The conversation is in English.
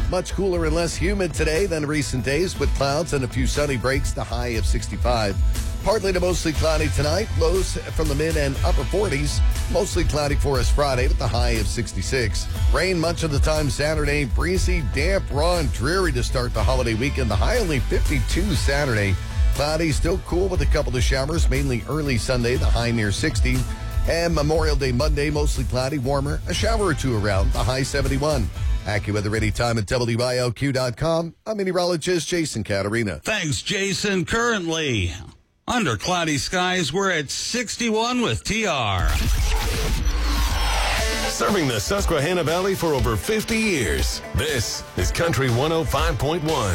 Much cooler and less humid today than recent days with clouds and a few sunny breaks, the high of 65. Partly to mostly cloudy tonight, lows from the mid and upper 40s. Mostly cloudy for us Friday with the high of 66. Rain much of the time Saturday, breezy, damp, raw, and dreary to start the holiday weekend. The high only 52 Saturday. Cloudy, still cool with a couple of showers, mainly early Sunday, the high near 60. And Memorial Day Monday, mostly cloudy, warmer, a shower or two around, the high 71. AccuWeather anytime at WILQ.com. I'm meteorologist Jason Caterina. Thanks, Jason. Currently, under cloudy skies, we're at 61 with TR. Serving the Susquehanna Valley for over 50 years. This is Country 105.1.